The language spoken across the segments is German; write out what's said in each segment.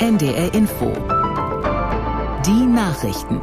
NDR Info. Die Nachrichten.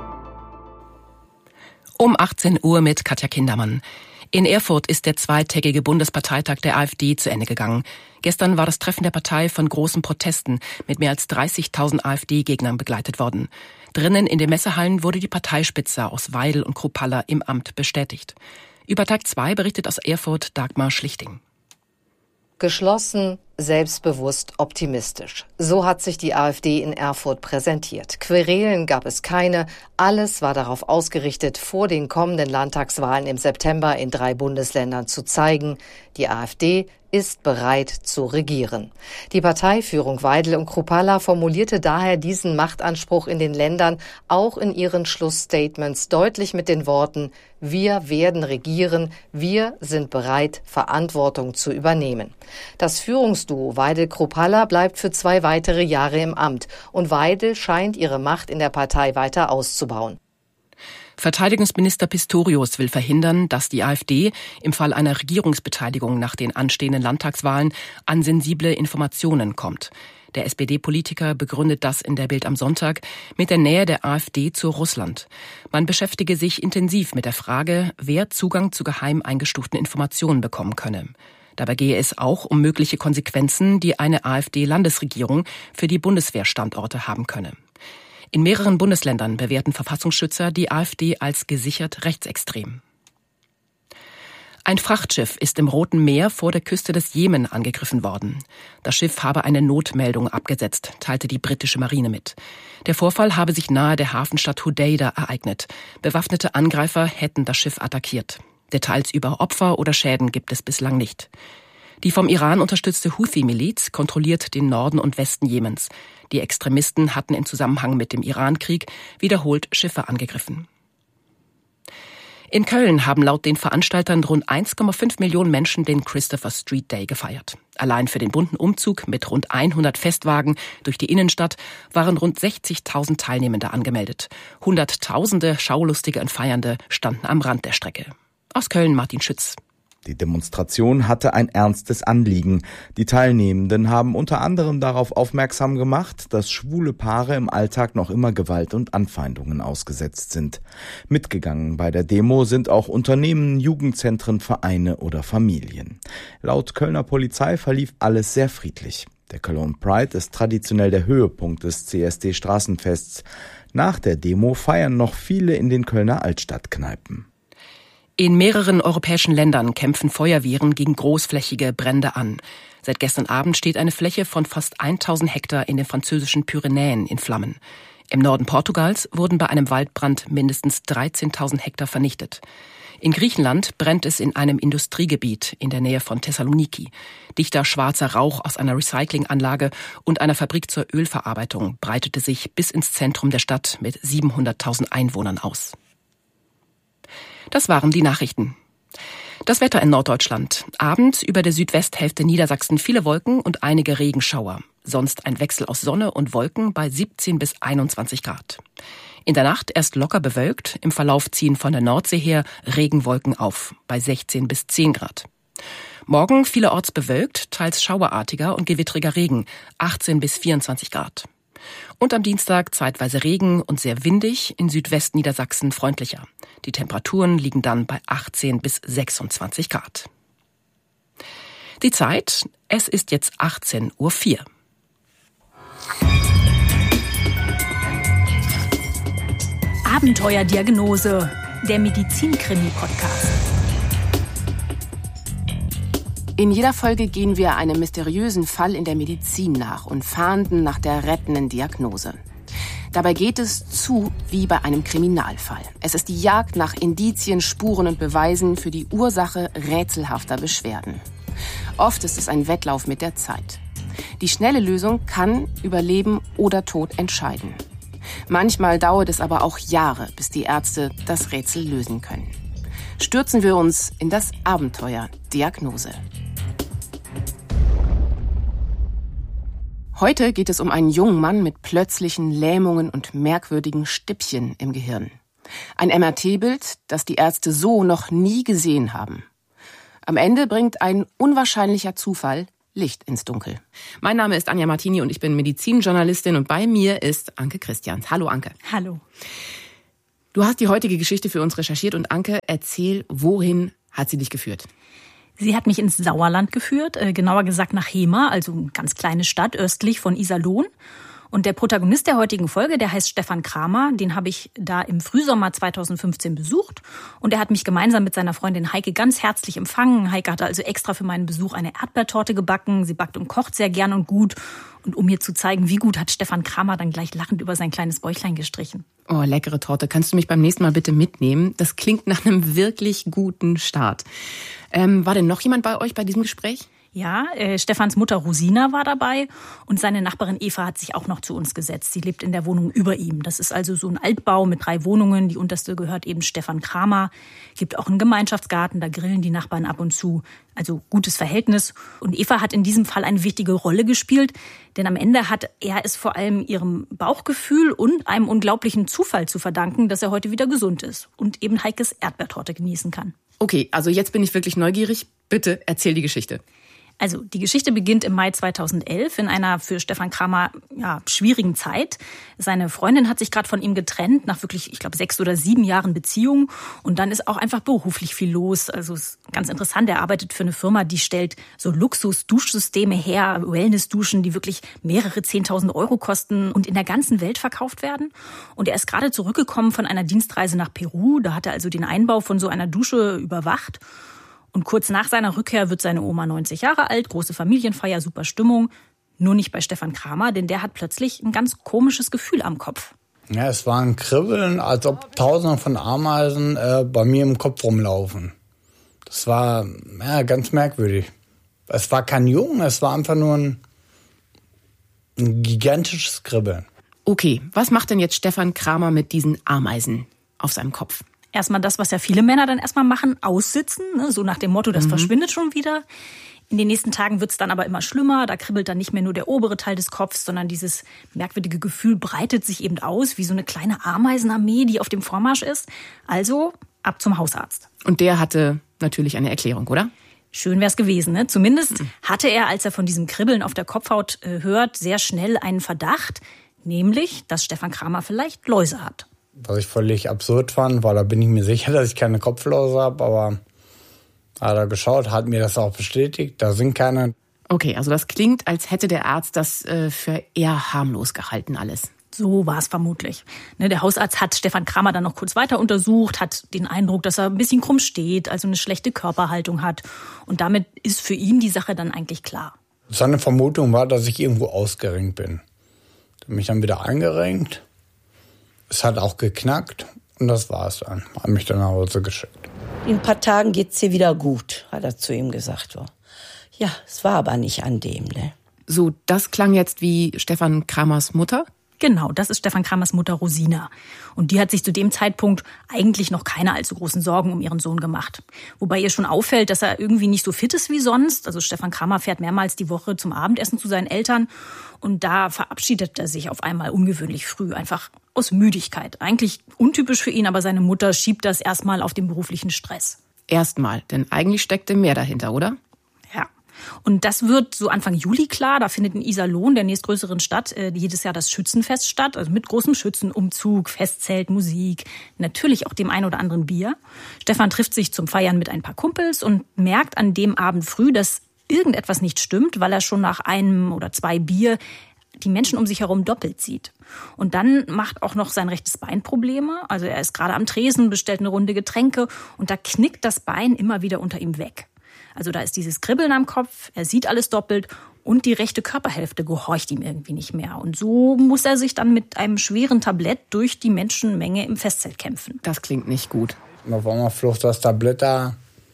Um 18 Uhr mit Katja Kindermann. In Erfurt ist der zweitägige Bundesparteitag der AfD zu Ende gegangen. Gestern war das Treffen der Partei von großen Protesten mit mehr als 30.000 AfD-Gegnern begleitet worden. Drinnen in den Messehallen wurde die Parteispitze aus Weidel und Kruppalla im Amt bestätigt. Über Tag 2 berichtet aus Erfurt Dagmar Schlichting. Geschlossen, selbstbewusst, optimistisch. So hat sich die AfD in Erfurt präsentiert. Querelen gab es keine. Alles war darauf ausgerichtet, vor den kommenden Landtagswahlen im September in 3 Bundesländern zu zeigen, die AfD ist bereit zu regieren. Die Parteiführung Weidel und Kruppalla formulierte daher diesen Machtanspruch in den Ländern auch in ihren Schlussstatements deutlich mit den Worten: Wir werden regieren, wir sind bereit, Verantwortung zu übernehmen. Das Führungsduo Weidel-Kruppalla bleibt für 2 weitere Jahre im Amt und Weidel scheint ihre Macht in der Partei weiter auszubauen. Verteidigungsminister Pistorius will verhindern, dass die AfD im Fall einer Regierungsbeteiligung nach den anstehenden Landtagswahlen an sensible Informationen kommt. Der SPD-Politiker begründet das in der Bild am Sonntag mit der Nähe der AfD zu Russland. Man beschäftige sich intensiv mit der Frage, wer Zugang zu geheim eingestuften Informationen bekommen könne. Dabei gehe es auch um mögliche Konsequenzen, die eine AfD-Landesregierung für die Bundeswehrstandorte haben könne. In mehreren Bundesländern bewerten Verfassungsschützer die AfD als gesichert rechtsextrem. Ein Frachtschiff ist im Roten Meer vor der Küste des Jemen angegriffen worden. Das Schiff habe eine Notmeldung abgesetzt, teilte die britische Marine mit. Der Vorfall habe sich nahe der Hafenstadt Hodeida ereignet. Bewaffnete Angreifer hätten das Schiff attackiert. Details über Opfer oder Schäden gibt es bislang nicht. Die vom Iran unterstützte Houthi-Miliz kontrolliert den Norden und Westen Jemens. Die Extremisten hatten im Zusammenhang mit dem Iran-Krieg wiederholt Schiffe angegriffen. In Köln haben laut den Veranstaltern rund 1,5 Millionen Menschen den Christopher Street Day gefeiert. Allein für den bunten Umzug mit rund 100 Festwagen durch die Innenstadt waren rund 60.000 Teilnehmende angemeldet. Hunderttausende Schaulustige und Feiernde standen am Rand der Strecke. Aus Köln Martin Schütz. Die Demonstration hatte ein ernstes Anliegen. Die Teilnehmenden haben unter anderem darauf aufmerksam gemacht, dass schwule Paare im Alltag noch immer Gewalt und Anfeindungen ausgesetzt sind. Mitgegangen bei der Demo sind auch Unternehmen, Jugendzentren, Vereine oder Familien. Laut Kölner Polizei verlief alles sehr friedlich. Der Cologne Pride ist traditionell der Höhepunkt des CSD-Straßenfests. Nach der Demo feiern noch viele in den Kölner Altstadtkneipen. In mehreren europäischen Ländern kämpfen Feuerwehren gegen großflächige Brände an. Seit gestern Abend steht eine Fläche von fast 1000 Hektar in den französischen Pyrenäen in Flammen. Im Norden Portugals wurden bei einem Waldbrand mindestens 13.000 Hektar vernichtet. In Griechenland brennt es in einem Industriegebiet in der Nähe von Thessaloniki. Dichter schwarzer Rauch aus einer Recyclinganlage und einer Fabrik zur Ölverarbeitung breitete sich bis ins Zentrum der Stadt mit 700.000 Einwohnern aus. Das waren die Nachrichten. Das Wetter in Norddeutschland. Abends über der Südwesthälfte Niedersachsen viele Wolken und einige Regenschauer. Sonst ein Wechsel aus Sonne und Wolken bei 17 bis 21 Grad. In der Nacht erst locker bewölkt, im Verlauf ziehen von der Nordsee her Regenwolken auf, bei 16 bis 10 Grad. Morgen vielerorts bewölkt, teils schauerartiger und gewittriger Regen, 18 bis 24 Grad. Und am Dienstag zeitweise Regen und sehr windig, in Südwestniedersachsen freundlicher. Die Temperaturen liegen dann bei 18 bis 26 Grad. Die Zeit, es ist jetzt 18:04 Uhr. Abenteuerdiagnose, der Medizin-Krimi-Podcast. In jeder Folge gehen wir einem mysteriösen Fall in der Medizin nach und fahnden nach der rettenden Diagnose. Dabei geht es zu wie bei einem Kriminalfall. Es ist die Jagd nach Indizien, Spuren und Beweisen für die Ursache rätselhafter Beschwerden. Oft ist es ein Wettlauf mit der Zeit. Die schnelle Lösung kann über Leben oder Tod entscheiden. Manchmal dauert es aber auch Jahre, bis die Ärzte das Rätsel lösen können. Stürzen wir uns in das Abenteuer Diagnose. Heute geht es um einen jungen Mann mit plötzlichen Lähmungen und merkwürdigen Stippchen im Gehirn. Ein MRT-Bild, das die Ärzte so noch nie gesehen haben. Am Ende bringt ein unwahrscheinlicher Zufall Licht ins Dunkel. Mein Name ist Anja Martini und ich bin Medizinjournalistin und bei mir ist Anke Christians. Hallo Anke. Hallo. Du hast die heutige Geschichte für uns recherchiert und Anke, erzähl, wohin hat sie dich geführt? Sie hat mich ins Sauerland geführt, genauer gesagt nach Hemer, also eine ganz kleine Stadt östlich von Iserlohn. Und der Protagonist der heutigen Folge, der heißt Stefan Kramer. Den habe ich da im Frühsommer 2015 besucht. Und er hat mich gemeinsam mit seiner Freundin Heike ganz herzlich empfangen. Heike hatte also extra für meinen Besuch eine Erdbeertorte gebacken. Sie backt und kocht sehr gern und gut. Und um mir zu zeigen, wie gut, hat Stefan Kramer dann gleich lachend über sein kleines Bäuchlein gestrichen. Oh, leckere Torte. Kannst du mich beim nächsten Mal bitte mitnehmen? Das klingt nach einem wirklich guten Start. War denn noch jemand bei euch bei diesem Gespräch? Ja, Stefans Mutter Rosina war dabei und seine Nachbarin Eva hat sich auch noch zu uns gesetzt. Sie lebt in der Wohnung über ihm. Das ist also so ein Altbau mit 3 Wohnungen. Die unterste gehört eben Stefan Kramer. Gibt auch einen Gemeinschaftsgarten, da grillen die Nachbarn ab und zu. Also gutes Verhältnis. Und Eva hat in diesem Fall eine wichtige Rolle gespielt, denn am Ende hat er es vor allem ihrem Bauchgefühl und einem unglaublichen Zufall zu verdanken, dass er heute wieder gesund ist und eben Heikes Erdbeertorte genießen kann. Okay, also jetzt bin ich wirklich neugierig. Bitte erzähl die Geschichte. Also die Geschichte beginnt im Mai 2011 in einer für Stefan Kramer schwierigen Zeit. Seine Freundin hat sich gerade von ihm getrennt nach wirklich, ich glaube, 6 oder 7 Jahren Beziehung. Und dann ist auch einfach beruflich viel los. Also es ist ganz interessant, er arbeitet für eine Firma, die stellt so Luxus-Duschsysteme her, Wellness-Duschen, die wirklich mehrere 10.000 Euro kosten und in der ganzen Welt verkauft werden. Und er ist gerade zurückgekommen von einer Dienstreise nach Peru. Da hat er also den Einbau von so einer Dusche überwacht. Und kurz nach seiner Rückkehr wird seine Oma 90 Jahre alt, große Familienfeier, super Stimmung. Nur nicht bei Stefan Kramer, denn der hat plötzlich ein ganz komisches Gefühl am Kopf. Ja, es war ein Kribbeln, als ob Tausende von Ameisen bei mir im Kopf rumlaufen. Das war ganz merkwürdig. Es war kein Jucken, es war einfach nur ein gigantisches Kribbeln. Okay, was macht denn jetzt Stefan Kramer mit diesen Ameisen auf seinem Kopf? Erstmal das, was ja viele Männer dann erstmal machen, aussitzen, ne? So nach dem Motto, das verschwindet schon wieder. In den nächsten Tagen wird's dann aber immer schlimmer. Da kribbelt dann nicht mehr nur der obere Teil des Kopfs, sondern dieses merkwürdige Gefühl breitet sich eben aus, wie so eine kleine Ameisenarmee, die auf dem Vormarsch ist. Also ab zum Hausarzt. Und der hatte natürlich eine Erklärung, oder? Schön wär's gewesen, ne? Zumindest hatte er, als er von diesem Kribbeln auf der Kopfhaut hört, sehr schnell einen Verdacht, nämlich, dass Stefan Kramer vielleicht Läuse hat. Was ich völlig absurd fand, weil da bin ich mir sicher, dass ich keine Kopfläuse habe, aber hat er geschaut, hat mir das auch bestätigt, da sind keine. Okay, also das klingt, als hätte der Arzt das für eher harmlos gehalten alles. So war es vermutlich. Ne, der Hausarzt hat Stefan Kramer dann noch kurz weiter untersucht, hat den Eindruck, dass er ein bisschen krumm steht, also eine schlechte Körperhaltung hat. Und damit ist für ihn die Sache dann eigentlich klar. Seine Vermutung war, dass ich irgendwo ausgerenkt bin. Ich habe mich dann wieder eingerenkt. Es hat auch geknackt und das war's dann. Hat mich dann nach Hause geschickt. In ein paar Tagen geht's dir wieder gut, hat er zu ihm gesagt. Ja, es war aber nicht an dem, ne? So, das klang jetzt wie Stefan Kramers Mutter? Genau, das ist Stefan Kramers Mutter Rosina. Und die hat sich zu dem Zeitpunkt eigentlich noch keine allzu großen Sorgen um ihren Sohn gemacht. Wobei ihr schon auffällt, dass er irgendwie nicht so fit ist wie sonst. Also Stefan Kramer fährt mehrmals die Woche zum Abendessen zu seinen Eltern. Und da verabschiedet er sich auf einmal ungewöhnlich früh, einfach aus Müdigkeit. Eigentlich untypisch für ihn, aber seine Mutter schiebt das erstmal auf den beruflichen Stress. Erstmal, denn eigentlich steckte mehr dahinter, oder? Ja. Und das wird so Anfang Juli klar. Da findet in Iserlohn, der nächstgrößeren Stadt, jedes Jahr das Schützenfest statt. Also mit großem Schützenumzug, Festzelt, Musik, natürlich auch dem ein oder anderen Bier. Stefan trifft sich zum Feiern mit ein paar Kumpels und merkt an dem Abend früh, dass irgendetwas nicht stimmt, weil er schon nach 1 oder 2 Bier die Menschen um sich herum doppelt sieht. Und dann macht auch noch sein rechtes Bein Probleme. Also er ist gerade am Tresen, bestellt eine Runde Getränke und da knickt das Bein immer wieder unter ihm weg. Also da ist dieses Kribbeln am Kopf, er sieht alles doppelt und die rechte Körperhälfte gehorcht ihm irgendwie nicht mehr. Und so muss er sich dann mit einem schweren Tablett durch die Menschenmenge im Festzelt kämpfen. Das klingt nicht gut. Und auf einmal flog das Tablett da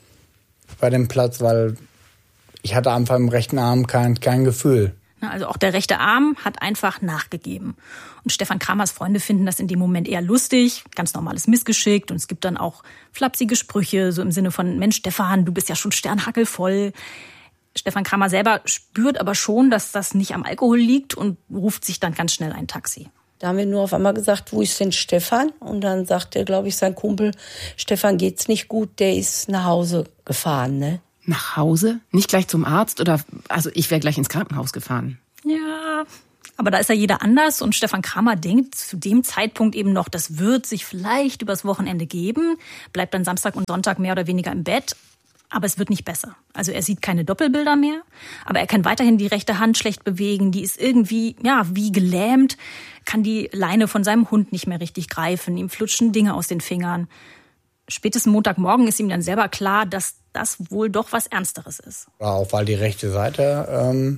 bei dem Platz, weil ich hatte einfach im rechten Arm kein Gefühl. Also auch der rechte Arm hat einfach nachgegeben. Und Stefan Kramers Freunde finden das in dem Moment eher lustig, ganz normales Missgeschick. Und es gibt dann auch flapsige Sprüche, so im Sinne von, Mensch Stefan, du bist ja schon sternhackelvoll. Stefan Kramer selber spürt aber schon, dass das nicht am Alkohol liegt und ruft sich dann ganz schnell ein Taxi. Da haben wir nur auf einmal gesagt, wo ist denn Stefan? Und dann sagte, glaube ich, sein Kumpel, Stefan geht's nicht gut, der ist nach Hause gefahren, ne? Nach Hause? Nicht gleich zum Arzt? Also ich wäre gleich ins Krankenhaus gefahren. Ja, aber da ist ja jeder anders und Stefan Kramer denkt zu dem Zeitpunkt eben noch, das wird sich vielleicht übers Wochenende geben, bleibt dann Samstag und Sonntag mehr oder weniger im Bett, aber es wird nicht besser. Also er sieht keine Doppelbilder mehr, aber er kann weiterhin die rechte Hand schlecht bewegen, die ist irgendwie, wie gelähmt, kann die Leine von seinem Hund nicht mehr richtig greifen, ihm flutschen Dinge aus den Fingern. Spätestens Montagmorgen ist ihm dann selber klar, dass das wohl doch was Ernsteres ist. Auch weil die rechte Seite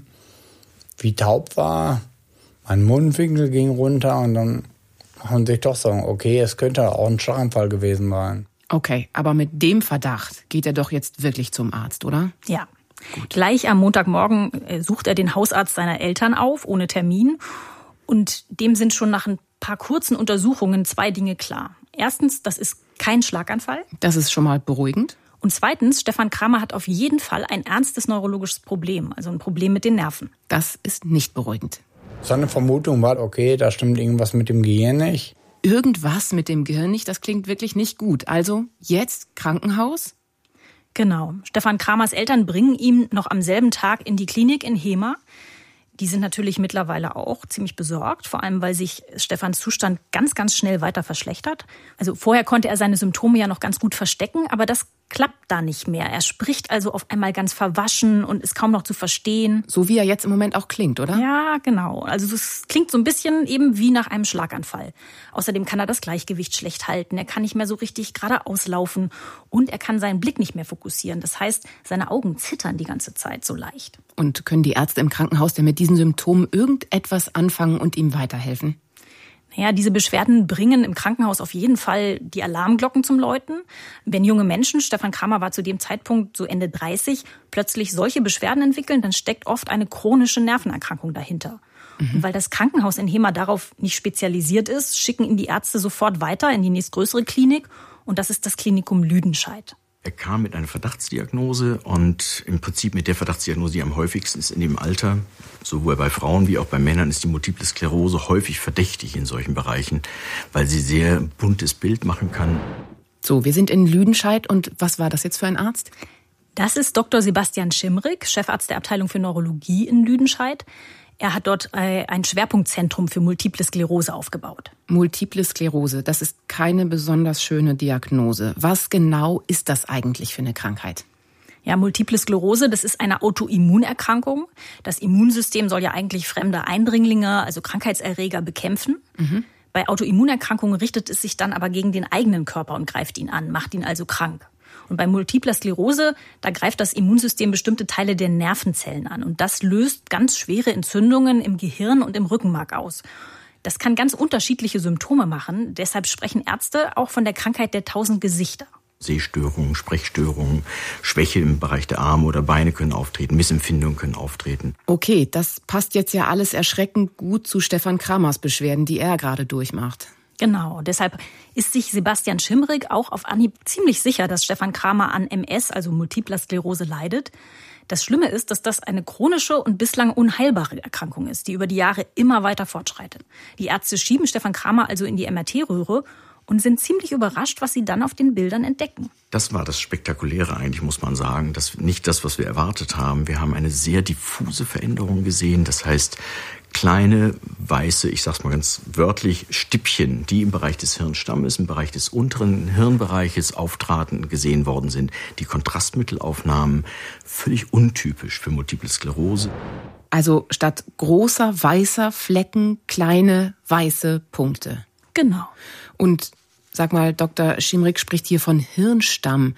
wie taub war, mein Mundwinkel ging runter und dann haben sich doch sagen, okay, es könnte auch ein Schlaganfall gewesen sein. Okay, aber mit dem Verdacht geht er doch jetzt wirklich zum Arzt, oder? Ja. Gut. Gleich am Montagmorgen sucht er den Hausarzt seiner Eltern auf, ohne Termin. Und dem sind schon nach ein paar kurzen Untersuchungen 2 Dinge klar. Erstens, das ist kein Schlaganfall. Das ist schon mal beruhigend. Und zweitens, Stefan Kramer hat auf jeden Fall ein ernstes neurologisches Problem, also ein Problem mit den Nerven. Das ist nicht beruhigend. Seine Vermutung war, okay, da stimmt irgendwas mit dem Gehirn nicht. Irgendwas mit dem Gehirn nicht, das klingt wirklich nicht gut. Also jetzt Krankenhaus? Genau. Stefan Kramers Eltern bringen ihn noch am selben Tag in die Klinik in Hemer. Die sind natürlich mittlerweile auch ziemlich besorgt, vor allem weil sich Stefans Zustand ganz, ganz schnell weiter verschlechtert. Also vorher konnte er seine Symptome ja noch ganz gut verstecken, aber das klappt da nicht mehr. Er spricht also auf einmal ganz verwaschen und ist kaum noch zu verstehen. So wie er jetzt im Moment auch klingt, oder? Ja, genau. Also es klingt so ein bisschen eben wie nach einem Schlaganfall. Außerdem kann er das Gleichgewicht schlecht halten. Er kann nicht mehr so richtig geradeaus laufen und er kann seinen Blick nicht mehr fokussieren. Das heißt, seine Augen zittern die ganze Zeit so leicht. Und können die Ärzte im Krankenhaus denn mit diesen Symptomen irgendetwas anfangen und ihm weiterhelfen? Naja, diese Beschwerden bringen im Krankenhaus auf jeden Fall die Alarmglocken zum Läuten. Wenn junge Menschen, Stefan Kramer war zu dem Zeitpunkt so Ende 30, plötzlich solche Beschwerden entwickeln, dann steckt oft eine chronische Nervenerkrankung dahinter. Und weil das Krankenhaus in Hemer darauf nicht spezialisiert ist, schicken ihn die Ärzte sofort weiter in die nächstgrößere Klinik. Und das ist das Klinikum Lüdenscheid. Er kam mit einer Verdachtsdiagnose und im Prinzip mit der Verdachtsdiagnose, die am häufigsten ist in dem Alter, sowohl bei Frauen wie auch bei Männern, ist die Multiple Sklerose häufig verdächtig in solchen Bereichen, weil sie sehr buntes Bild machen kann. So, wir sind in Lüdenscheid und was war das jetzt für ein Arzt? Das ist Dr. Sebastian Schimrig, Chefarzt der Abteilung für Neurologie in Lüdenscheid. Er hat dort ein Schwerpunktzentrum für Multiple Sklerose aufgebaut. Multiple Sklerose, das ist keine besonders schöne Diagnose. Was genau ist das eigentlich für eine Krankheit? Ja, Multiple Sklerose, das ist eine Autoimmunerkrankung. Das Immunsystem soll ja eigentlich fremde Eindringlinge, also Krankheitserreger, bekämpfen. Bei Autoimmunerkrankungen richtet es sich dann aber gegen den eigenen Körper und greift ihn an, macht ihn also krank. Und bei Multipler Sklerose, da greift das Immunsystem bestimmte Teile der Nervenzellen an. Und das löst ganz schwere Entzündungen im Gehirn und im Rückenmark aus. Das kann ganz unterschiedliche Symptome machen. Deshalb sprechen Ärzte auch von der Krankheit der 1000 Gesichter. Sehstörungen, Sprechstörungen, Schwäche im Bereich der Arme oder Beine können auftreten, Missempfindungen können auftreten. Okay, das passt jetzt ja alles erschreckend gut zu Stefan Kramers Beschwerden, die er gerade durchmacht. Genau, deshalb ist sich Sebastian Schimrig auch auf Anhieb ziemlich sicher, dass Stefan Kramer an MS, also Multipler Sklerose, leidet. Das Schlimme ist, dass das eine chronische und bislang unheilbare Erkrankung ist, die über die Jahre immer weiter fortschreitet. Die Ärzte schieben Stefan Kramer also in die MRT-Röhre und sind ziemlich überrascht, was sie dann auf den Bildern entdecken. Das war das Spektakuläre eigentlich, muss man sagen. Das nicht das, was wir erwartet haben. Wir haben eine sehr diffuse Veränderung gesehen. Das heißt, kleine, weiße, ich sag's mal ganz wörtlich, Stippchen, die im Bereich des Hirnstammes, im Bereich des unteren Hirnbereiches auftraten, gesehen worden sind. Die Kontrastmittelaufnahmen, völlig untypisch für Multiple Sklerose. Also statt großer, weißer Flecken, kleine, weiße Punkte. Genau. Und sag mal, Dr. Schimrig spricht hier von Hirnstamm.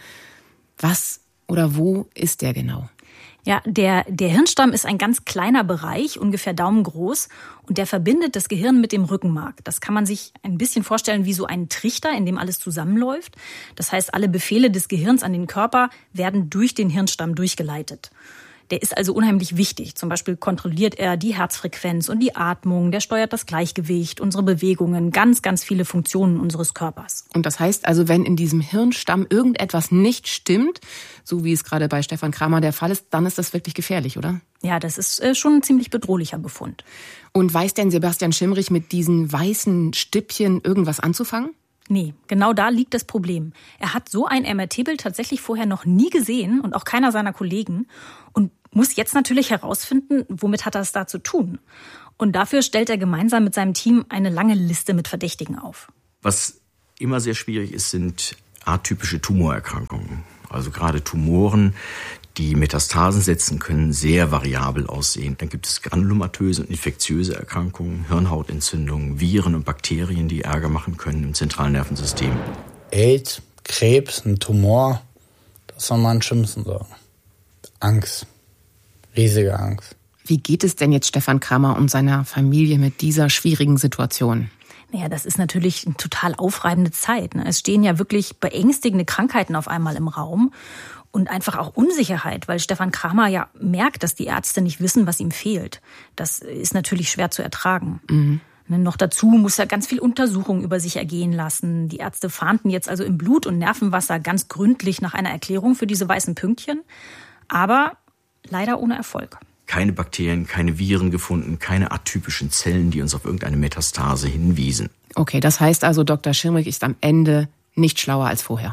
Was oder wo ist der genau? Ja, der Hirnstamm ist ein ganz kleiner Bereich, ungefähr daumengroß, und der verbindet das Gehirn mit dem Rückenmark. Das kann man sich ein bisschen vorstellen wie so ein Trichter, in dem alles zusammenläuft. Das heißt, alle Befehle des Gehirns an den Körper werden durch den Hirnstamm durchgeleitet. Der ist also unheimlich wichtig. Zum Beispiel kontrolliert er die Herzfrequenz und die Atmung, der steuert das Gleichgewicht, unsere Bewegungen, ganz, ganz viele Funktionen unseres Körpers. Und das heißt also, wenn in diesem Hirnstamm irgendetwas nicht stimmt, so wie es gerade bei Stefan Kramer der Fall ist, dann ist das wirklich gefährlich, oder? Ja, das ist schon ein ziemlich bedrohlicher Befund. Und weiß denn Sebastian Schimrig mit diesen weißen Stippchen irgendwas anzufangen? Nee, genau da liegt das Problem. Er hat so ein MRT-Bild tatsächlich vorher noch nie gesehen und auch keiner seiner Kollegen und muss jetzt natürlich herausfinden, womit hat er es da zu tun. Und dafür stellt er gemeinsam mit seinem Team eine lange Liste mit Verdächtigen auf. Was immer sehr schwierig ist, sind atypische Tumorerkrankungen. Also gerade Tumoren, die Metastasen setzen, können sehr variabel aussehen. Dann gibt es granulomatöse und infektiöse Erkrankungen, Hirnhautentzündungen, Viren und Bakterien, die Ärger machen können im zentralen Nervensystem. AIDS, Krebs, ein Tumor, das soll man am schlimmsten sagen. Angst, riesige Angst. Wie geht es denn jetzt Stefan Kramer und seiner Familie mit dieser schwierigen Situation? Naja, das ist natürlich eine total aufreibende Zeit. Es stehen ja wirklich beängstigende Krankheiten auf einmal im Raum und einfach auch Unsicherheit, weil Stefan Kramer ja merkt, dass die Ärzte nicht wissen, was ihm fehlt. Das ist natürlich schwer zu ertragen. Mhm. Noch dazu muss er ganz viel Untersuchungen über sich ergehen lassen. Die Ärzte fahnden jetzt also im Blut und Nervenwasser ganz gründlich nach einer Erklärung für diese weißen Pünktchen, aber leider ohne Erfolg. Keine Bakterien, keine Viren gefunden, keine atypischen Zellen, die uns auf irgendeine Metastase hinwiesen. Okay, das heißt also, Dr. Schirmrich ist am Ende nicht schlauer als vorher.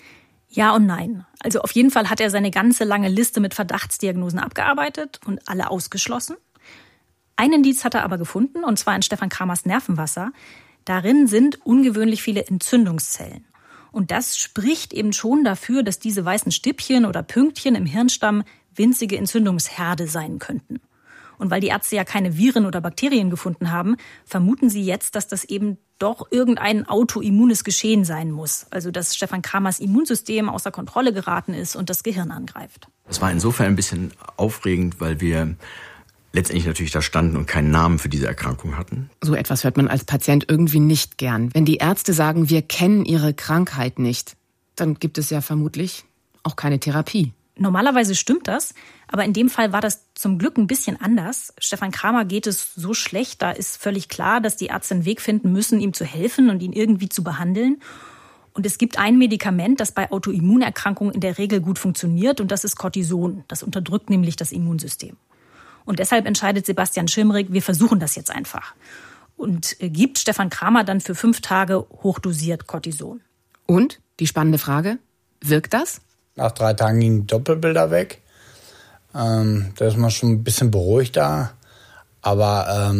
Ja und nein. Also auf jeden Fall hat er seine ganze lange Liste mit Verdachtsdiagnosen abgearbeitet und alle ausgeschlossen. Ein Indiz hat er aber gefunden, und zwar in Stefan Kramers Nervenwasser. Darin sind ungewöhnlich viele Entzündungszellen. Und das spricht eben schon dafür, dass diese weißen Stippchen oder Pünktchen im Hirnstamm winzige Entzündungsherde sein könnten. Und weil die Ärzte ja keine Viren oder Bakterien gefunden haben, vermuten sie jetzt, dass das eben doch irgendein autoimmunes Geschehen sein muss. Also dass Stefan Kramers Immunsystem außer Kontrolle geraten ist und das Gehirn angreift. Es war insofern ein bisschen aufregend, weil wir letztendlich natürlich da standen und keinen Namen für diese Erkrankung hatten. So etwas hört man als Patient irgendwie nicht gern. Wenn die Ärzte sagen, wir kennen ihre Krankheit nicht, dann gibt es ja vermutlich auch keine Therapie. Normalerweise stimmt das, aber in dem Fall war das zum Glück ein bisschen anders. Stefan Kramer geht es so schlecht, da ist völlig klar, dass die Ärzte einen Weg finden müssen, ihm zu helfen und ihn irgendwie zu behandeln. Und es gibt ein Medikament, das bei Autoimmunerkrankungen in der Regel gut funktioniert, und das ist Cortison. Das unterdrückt nämlich das Immunsystem. Und deshalb entscheidet Sebastian Schirmrich, wir versuchen das jetzt einfach. Und gibt Stefan Kramer dann für 5 Tage hochdosiert Cortison. Und, die spannende Frage, wirkt das? Nach 3 Tagen gingen die Doppelbilder weg. Da ist man schon ein bisschen beruhigter. Aber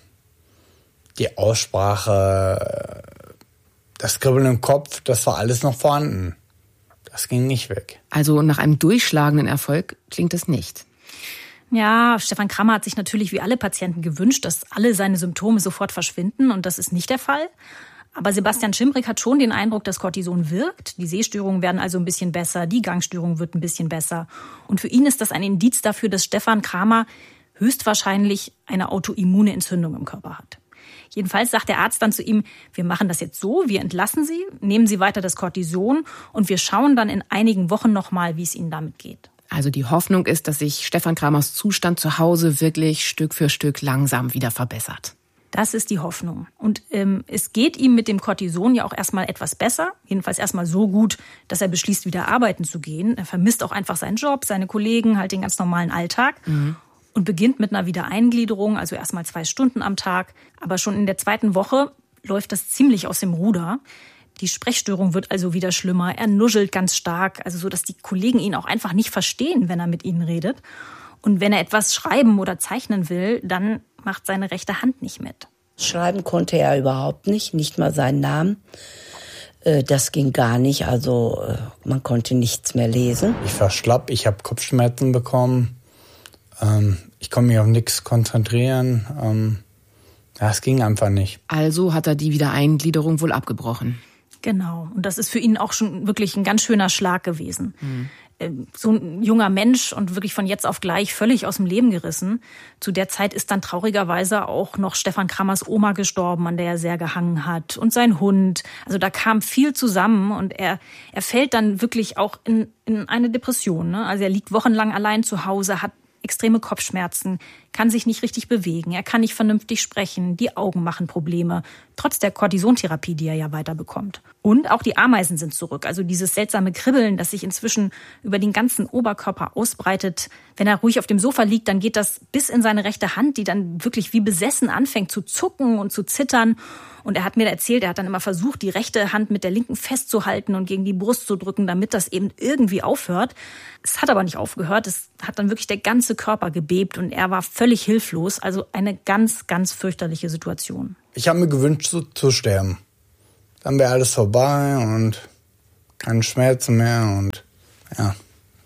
die Aussprache, das Kribbeln im Kopf, das war alles noch vorhanden. Das ging nicht weg. Also nach einem durchschlagenden Erfolg klingt es nicht. Ja, Stefan Kramer hat sich natürlich wie alle Patienten gewünscht, dass alle seine Symptome sofort verschwinden, und das ist nicht der Fall. Aber Sebastian Schirmrich hat schon den Eindruck, dass Cortison wirkt. Die Sehstörungen werden also ein bisschen besser, die Gangstörung wird ein bisschen besser. Und für ihn ist das ein Indiz dafür, dass Stefan Kramer höchstwahrscheinlich eine autoimmune Entzündung im Körper hat. Jedenfalls sagt der Arzt dann zu ihm, wir machen das jetzt so, wir entlassen Sie, nehmen Sie weiter das Cortison und wir schauen dann in einigen Wochen nochmal, wie es Ihnen damit geht. Also die Hoffnung ist, dass sich Stefan Kramers Zustand zu Hause wirklich Stück für Stück langsam wieder verbessert. Das ist die Hoffnung. Und es geht ihm mit dem Cortison ja auch erstmal etwas besser. Jedenfalls erstmal so gut, dass er beschließt, wieder arbeiten zu gehen. Er vermisst auch einfach seinen Job, seine Kollegen, halt den ganz normalen Alltag. Mhm. Und beginnt mit einer Wiedereingliederung, also erstmal 2 Stunden am Tag. Aber schon in der 2. Woche läuft das ziemlich aus dem Ruder. Die Sprechstörung wird also wieder schlimmer. Er nuschelt ganz stark, also so, dass die Kollegen ihn auch einfach nicht verstehen, wenn er mit ihnen redet. Und wenn er etwas schreiben oder zeichnen will, dann macht seine rechte Hand nicht mit. Schreiben konnte er überhaupt nicht mal seinen Namen. Das ging gar nicht, also man konnte nichts mehr lesen. Ich war schlapp, ich habe Kopfschmerzen bekommen. Ich konnte mich auf nichts konzentrieren. Es ging einfach nicht. Also hat er die Wiedereingliederung wohl abgebrochen. Genau. Und das ist für ihn auch schon wirklich ein ganz schöner Schlag gewesen. Mhm. So ein junger Mensch und wirklich von jetzt auf gleich völlig aus dem Leben gerissen. Zu der Zeit ist dann traurigerweise auch noch Stefan Kramers Oma gestorben, an der er sehr gehangen hat, und sein Hund. Also da kam viel zusammen und er fällt dann wirklich auch in eine Depression. Ne? Also er liegt wochenlang allein zu Hause, hat extreme Kopfschmerzen, kann sich nicht richtig bewegen, er kann nicht vernünftig sprechen, die Augen machen Probleme, trotz der Kortisontherapie, die er ja weiter bekommt. Und auch die Ameisen sind zurück, also dieses seltsame Kribbeln, das sich inzwischen über den ganzen Oberkörper ausbreitet. Wenn er ruhig auf dem Sofa liegt, dann geht das bis in seine rechte Hand, die dann wirklich wie besessen anfängt zu zucken und zu zittern. Und er hat mir erzählt, er hat dann immer versucht, die rechte Hand mit der linken festzuhalten und gegen die Brust zu drücken, damit das eben irgendwie aufhört. Es hat aber nicht aufgehört. Es hat dann wirklich der ganze Körper gebebt und er war völlig hilflos. Also eine ganz, ganz fürchterliche Situation. Ich habe mir gewünscht, zu sterben. Dann wäre alles vorbei und keine Schmerzen mehr und ja.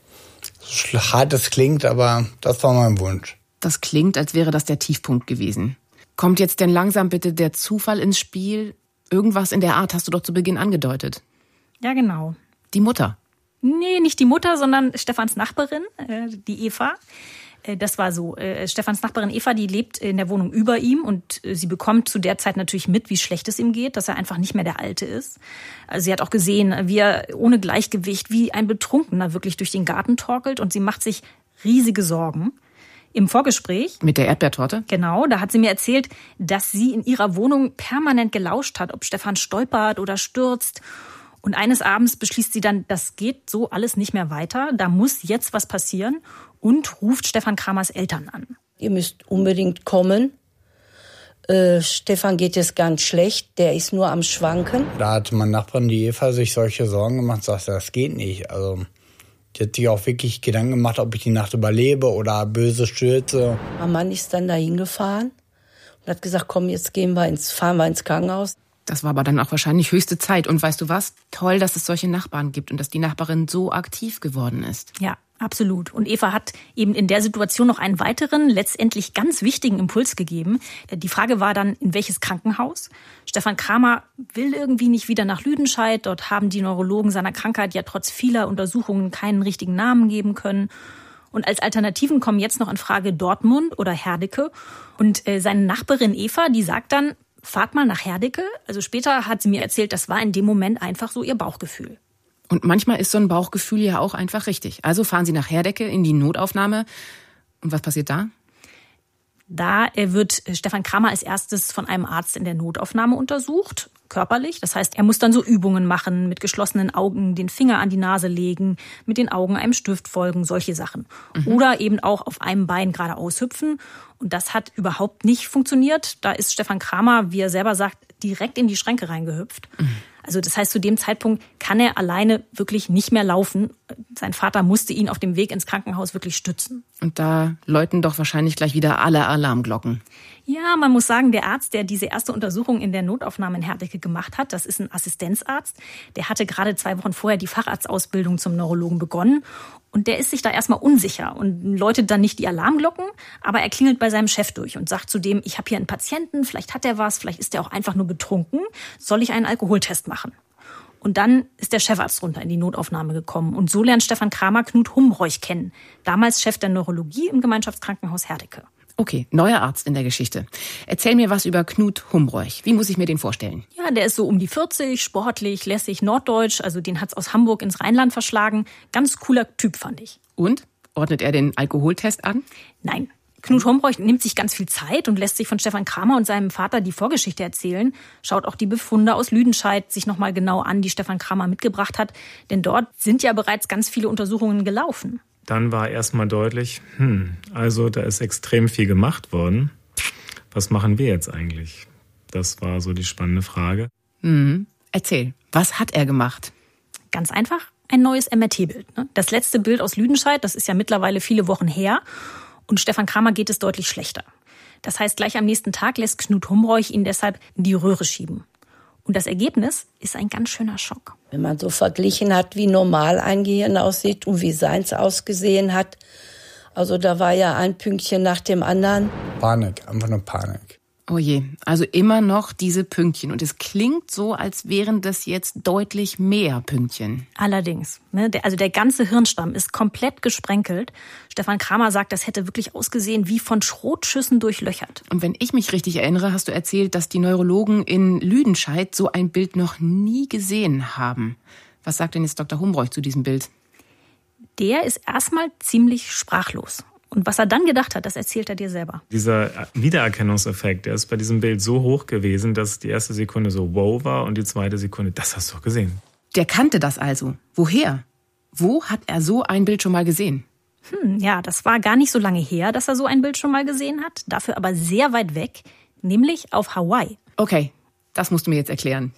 So hart es klingt, aber das war mein Wunsch. Das klingt, als wäre das der Tiefpunkt gewesen. Kommt jetzt denn langsam bitte der Zufall ins Spiel? Irgendwas in der Art hast du doch zu Beginn angedeutet. Ja, genau. Die Mutter? Nee, nicht die Mutter, sondern Stefans Nachbarin, die Eva. Das war so. Stefans Nachbarin Eva, die lebt in der Wohnung über ihm und sie bekommt zu der Zeit natürlich mit, wie schlecht es ihm geht, dass er einfach nicht mehr der Alte ist. Also sie hat auch gesehen, wie er ohne Gleichgewicht, wie ein Betrunkener wirklich durch den Garten torkelt und sie macht sich riesige Sorgen. Im Vorgespräch. Mit der Erdbeertorte? Genau, da hat sie mir erzählt, dass sie in ihrer Wohnung permanent gelauscht hat, ob Stefan stolpert oder stürzt. Und eines Abends beschließt sie dann, das geht so alles nicht mehr weiter, da muss jetzt was passieren und ruft Stefan Kramers Eltern an. Ihr müsst unbedingt kommen. Stefan geht es ganz schlecht, der ist nur am Schwanken. Da hat meine Nachbarin, die Eva, sich solche Sorgen gemacht, sagte, das geht nicht. Also die hat sich auch wirklich Gedanken gemacht, ob ich die Nacht überlebe oder böse stürze. Mein Mann ist dann da hingefahren und hat gesagt, komm, jetzt fahren wir ins Krankenhaus. Das war aber dann auch wahrscheinlich höchste Zeit. Und weißt du was? Toll, dass es solche Nachbarn gibt und dass die Nachbarin so aktiv geworden ist. Ja, absolut. Und Eva hat eben in der Situation noch einen weiteren, letztendlich ganz wichtigen Impuls gegeben. Die Frage war dann, in welches Krankenhaus? Stefan Kramer will irgendwie nicht wieder nach Lüdenscheid. Dort haben die Neurologen seiner Krankheit ja trotz vieler Untersuchungen keinen richtigen Namen geben können. Und als Alternativen kommen jetzt noch in Frage Dortmund oder Herdecke. Und seine Nachbarin Eva, die sagt dann, fahrt mal nach Herdecke. Also später hat sie mir erzählt, das war in dem Moment einfach so ihr Bauchgefühl. Und manchmal ist so ein Bauchgefühl ja auch einfach richtig. Also fahren Sie nach Herdecke in die Notaufnahme. Und was passiert da? Da wird Stefan Kramer als erstes von einem Arzt in der Notaufnahme untersucht, körperlich. Das heißt, er muss dann so Übungen machen, mit geschlossenen Augen den Finger an die Nase legen, mit den Augen einem Stift folgen, solche Sachen. Oder eben auch auf einem Bein geradeaus hüpfen. Und das hat überhaupt nicht funktioniert. Da ist Stefan Kramer, wie er selber sagt, direkt in die Schränke reingehüpft. Also das heißt, zu dem Zeitpunkt kann er alleine wirklich nicht mehr laufen. Sein Vater musste ihn auf dem Weg ins Krankenhaus wirklich stützen. Und da läuten doch wahrscheinlich gleich wieder alle Alarmglocken. Ja, man muss sagen, der Arzt, der diese erste Untersuchung in der Notaufnahme in Herdecke gemacht hat, das ist ein Assistenzarzt. Der hatte gerade 2 Wochen vorher die Facharztausbildung zum Neurologen begonnen. Und der ist sich da erstmal unsicher und läutet dann nicht die Alarmglocken, aber er klingelt bei seinem Chef durch und sagt zu dem, ich habe hier einen Patienten, vielleicht hat er was, vielleicht ist er auch einfach nur betrunken, soll ich einen Alkoholtest machen? Und dann ist der Chefarzt runter in die Notaufnahme gekommen und so lernt Stefan Kramer Knut Humbroich kennen, damals Chef der Neurologie im Gemeinschaftskrankenhaus Herdecke. Okay, neuer Arzt in der Geschichte. Erzähl mir was über Knut Humbroich. Wie muss ich mir den vorstellen? Ja, der ist so um die 40, sportlich, lässig, norddeutsch. Also den hat's aus Hamburg ins Rheinland verschlagen. Ganz cooler Typ, fand ich. Und? Ordnet er den Alkoholtest an? Nein. Knut Humbroich nimmt sich ganz viel Zeit und lässt sich von Stefan Kramer und seinem Vater die Vorgeschichte erzählen. Schaut auch die Befunde aus Lüdenscheid sich nochmal genau an, die Stefan Kramer mitgebracht hat. Denn dort sind ja bereits ganz viele Untersuchungen gelaufen. Dann war erstmal deutlich, also da ist extrem viel gemacht worden. Was machen wir jetzt eigentlich? Das war so die spannende Frage. Erzähl, was hat er gemacht? Ganz einfach, ein neues MRT-Bild. Das letzte Bild aus Lüdenscheid, das ist ja mittlerweile viele Wochen her. Und Stefan Kramer geht es deutlich schlechter. Das heißt, gleich am nächsten Tag lässt Knut Humbroich ihn deshalb in die Röhre schieben. Und das Ergebnis ist ein ganz schöner Schock. Wenn man so verglichen hat, wie normal ein Gehirn aussieht und wie seins ausgesehen hat, also da war ja ein Pünktchen nach dem anderen. Panik, einfach nur Panik. Oh je, also immer noch diese Pünktchen. Und es klingt so, als wären das jetzt deutlich mehr Pünktchen. Allerdings. Also der ganze Hirnstamm ist komplett gesprenkelt. Stefan Kramer sagt, das hätte wirklich ausgesehen wie von Schrotschüssen durchlöchert. Und wenn ich mich richtig erinnere, hast du erzählt, dass die Neurologen in Lüdenscheid so ein Bild noch nie gesehen haben. Was sagt denn jetzt Dr. Humbroich zu diesem Bild? Der ist erstmal ziemlich sprachlos. Und was er dann gedacht hat, das erzählt er dir selber. Dieser Wiedererkennungseffekt, der ist bei diesem Bild so hoch gewesen, dass die erste Sekunde so wow war und die zweite Sekunde, das hast du doch gesehen. Der kannte das also. Woher? Wo hat er so ein Bild schon mal gesehen? Ja, das war gar nicht so lange her, dass er so ein Bild schon mal gesehen hat. Dafür aber sehr weit weg, nämlich auf Hawaii. Okay, das musst du mir jetzt erklären.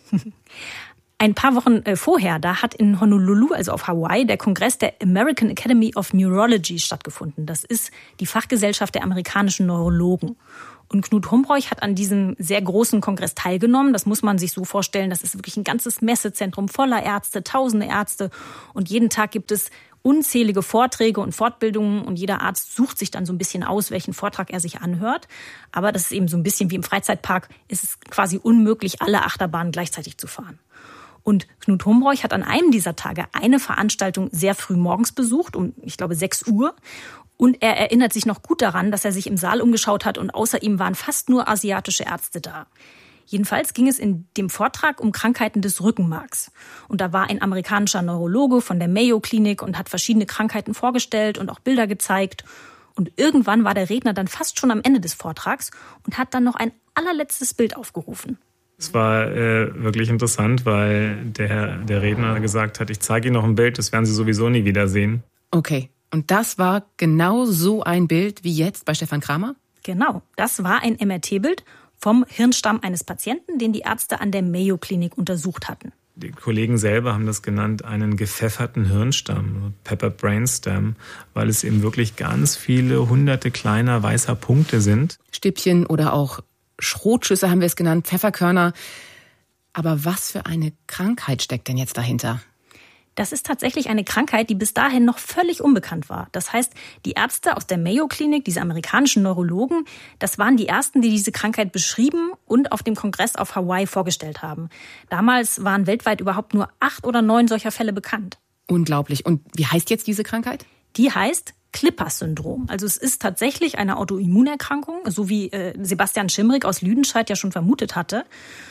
Ein paar Wochen vorher, da hat in Honolulu, also auf Hawaii, der Kongress der American Academy of Neurology stattgefunden. Das ist die Fachgesellschaft der amerikanischen Neurologen. Und Knut Humbreuch hat an diesem sehr großen Kongress teilgenommen. Das muss man sich so vorstellen, das ist wirklich ein ganzes Messezentrum voller Ärzte, tausende Ärzte. Und jeden Tag gibt es unzählige Vorträge und Fortbildungen und jeder Arzt sucht sich dann so ein bisschen aus, welchen Vortrag er sich anhört. Aber das ist eben so ein bisschen wie im Freizeitpark, ist es quasi unmöglich, alle Achterbahnen gleichzeitig zu fahren. Und Knut Humbreuch hat an einem dieser Tage eine Veranstaltung sehr früh morgens besucht, um, ich glaube, 6 Uhr. Und er erinnert sich noch gut daran, dass er sich im Saal umgeschaut hat und außer ihm waren fast nur asiatische Ärzte da. Jedenfalls ging es in dem Vortrag um Krankheiten des Rückenmarks. Und da war ein amerikanischer Neurologe von der Mayo Klinik und hat verschiedene Krankheiten vorgestellt und auch Bilder gezeigt. Und irgendwann war der Redner dann fast schon am Ende des Vortrags und hat dann noch ein allerletztes Bild aufgerufen. Es war wirklich interessant, weil der Redner gesagt hat, ich zeige Ihnen noch ein Bild, das werden Sie sowieso nie wiedersehen. Okay, und das war genau so ein Bild wie jetzt bei Stefan Kramer? Genau, das war ein MRT-Bild vom Hirnstamm eines Patienten, den die Ärzte an der Mayo-Klinik untersucht hatten. Die Kollegen selber haben das genannt, einen gepfefferten Hirnstamm, Pepper Brainstem, weil es eben wirklich ganz viele hunderte kleiner weißer Punkte sind. Stippchen oder auch Schrotschüsse haben wir es genannt, Pfefferkörner. Aber was für eine Krankheit steckt denn jetzt dahinter? Das ist tatsächlich eine Krankheit, die bis dahin noch völlig unbekannt war. Das heißt, die Ärzte aus der Mayo-Klinik, diese amerikanischen Neurologen, das waren die ersten, die diese Krankheit beschrieben und auf dem Kongress auf Hawaii vorgestellt haben. Damals waren weltweit überhaupt nur 8 oder 9 solcher Fälle bekannt. Unglaublich. Und wie heißt jetzt diese Krankheit? Die heißt Klippers-Syndrom. Also es ist tatsächlich eine Autoimmunerkrankung, so wie Sebastian Schimrig aus Lüdenscheid ja schon vermutet hatte.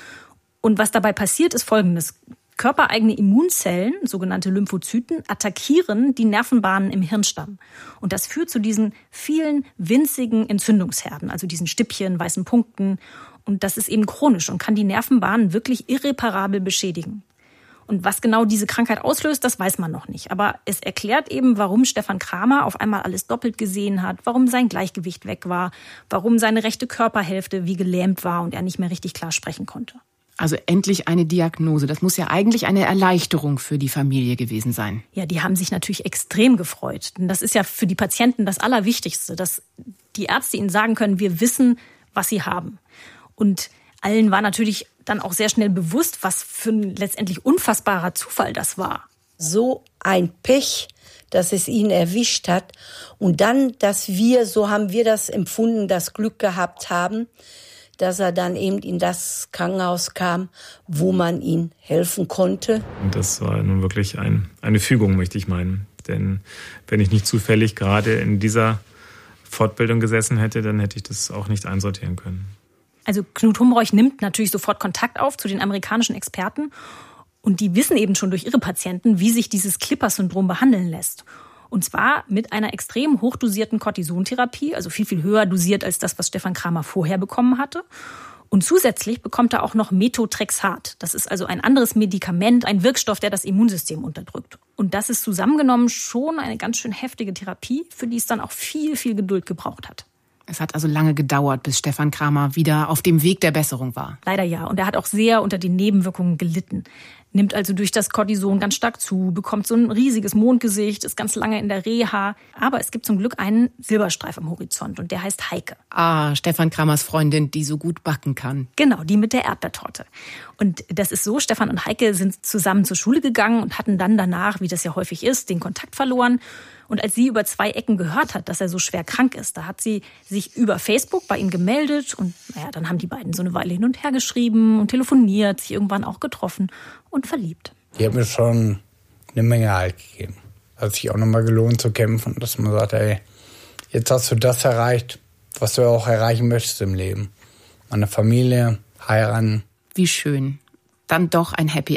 Und was dabei passiert, ist Folgendes. Körpereigene Immunzellen, sogenannte Lymphozyten, attackieren die Nervenbahnen im Hirnstamm. Und das führt zu diesen vielen winzigen Entzündungsherden, also diesen Stippchen, weißen Punkten. Und das ist eben chronisch und kann die Nervenbahnen wirklich irreparabel beschädigen. Und was genau diese Krankheit auslöst, das weiß man noch nicht. Aber es erklärt eben, warum Stefan Kramer auf einmal alles doppelt gesehen hat, warum sein Gleichgewicht weg war, warum seine rechte Körperhälfte wie gelähmt war und er nicht mehr richtig klar sprechen konnte. Also endlich eine Diagnose. Das muss ja eigentlich eine Erleichterung für die Familie gewesen sein. Ja, die haben sich natürlich extrem gefreut. Denn das ist ja für die Patienten das Allerwichtigste, dass die Ärzte ihnen sagen können, wir wissen, was sie haben. Und allen war natürlich dann auch sehr schnell bewusst, was für ein letztendlich unfassbarer Zufall das war. So ein Pech, dass es ihn erwischt hat. Und dann, dass wir, so haben wir das empfunden, das Glück gehabt haben, dass er dann eben in das Krankenhaus kam, wo man ihm helfen konnte. Und das war nun wirklich eine Fügung, möchte ich meinen. Denn wenn ich nicht zufällig gerade in dieser Fortbildung gesessen hätte, dann hätte ich das auch nicht einsortieren können. Also Knut Humbreuch nimmt natürlich sofort Kontakt auf zu den amerikanischen Experten. Und die wissen eben schon durch ihre Patienten, wie sich dieses Klippers-Syndrom behandeln lässt. Und zwar mit einer extrem hochdosierten Cortisontherapie, also viel, viel höher dosiert als das, was Stefan Kramer vorher bekommen hatte. Und zusätzlich bekommt er auch noch Methotrexat. Das ist also ein anderes Medikament, ein Wirkstoff, der das Immunsystem unterdrückt. Und das ist zusammengenommen schon eine ganz schön heftige Therapie, für die es dann auch viel, viel Geduld gebraucht hat. Es hat also lange gedauert, bis Stefan Kramer wieder auf dem Weg der Besserung war. Leider ja. Und er hat auch sehr unter den Nebenwirkungen gelitten. Nimmt also durch das Cortison ganz stark zu, bekommt so ein riesiges Mondgesicht, ist ganz lange in der Reha. Aber es gibt zum Glück einen Silberstreif am Horizont und der heißt Heike. Ah, Stefan Kramers Freundin, die so gut backen kann. Genau, die mit der Erdbeertorte. Und das ist so, Stefan und Heike sind zusammen zur Schule gegangen und hatten dann danach, wie das ja häufig ist, den Kontakt verloren. Und als sie über 2 Ecken gehört hat, dass er so schwer krank ist, da hat sie sich über Facebook bei ihm gemeldet. Und dann haben die beiden so eine Weile hin und her geschrieben und telefoniert, sich irgendwann auch getroffen und verliebt. Die hat mir schon eine Menge Halt gegeben. Hat sich auch nochmal gelohnt zu kämpfen, dass man sagt, ey, jetzt hast du das erreicht, was du auch erreichen möchtest im Leben. Eine Familie, heiraten. Wie schön. Dann doch ein Happy End.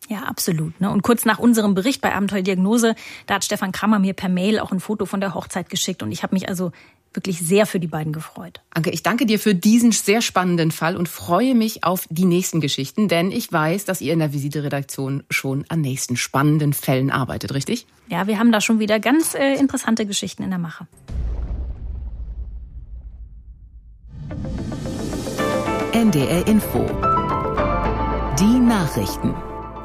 Ja, absolut. Und kurz nach unserem Bericht bei Abenteuerdiagnose, da hat Stefan Krammer mir per Mail auch ein Foto von der Hochzeit geschickt. Und ich habe mich also wirklich sehr für die beiden gefreut. Anke, ich danke dir für diesen sehr spannenden Fall und freue mich auf die nächsten Geschichten, denn ich weiß, dass ihr in der Visite-Redaktion schon an nächsten spannenden Fällen arbeitet, richtig? Ja, wir haben da schon wieder ganz interessante Geschichten in der Mache. NDR Info. Die Nachrichten.